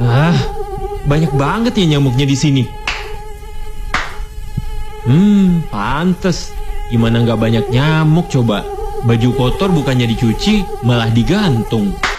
Ah, banyak banget ya nyamuknya di sini. Pantes. Gimana nggak banyak nyamuk coba? Baju kotor bukannya dicuci, malah digantung.